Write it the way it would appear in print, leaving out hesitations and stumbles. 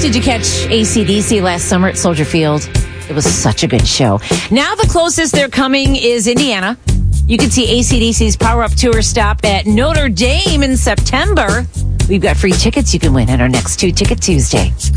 did you catch AC/DC last summer at Soldier Field? It was such a good show. Now the closest they're coming is Indiana. You can see AC/DC's Power Up Tour stop at Notre Dame in September. We've got free tickets you can win at our next 2 Ticket Tuesday.